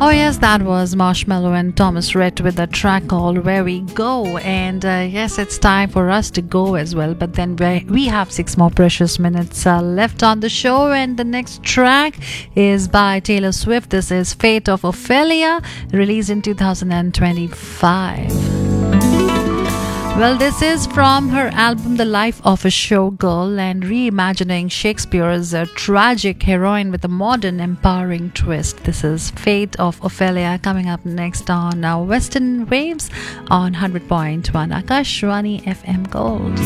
Oh, yes, that was Marshmallow and Thomas Rhett with a track called Where We Go. And yes, it's time for us to go as well. But then we have 6 more precious minutes left on the show. And the next track is by Taylor Swift. This is Fate of Ophelia, released in 2025. Well, this is from her album The Life of a Showgirl, and reimagining Shakespeare's tragic heroine with a modern, empowering twist. This is Fate of Ophelia, coming up next on Western Waves on 100.1 Akashwani FM Gold.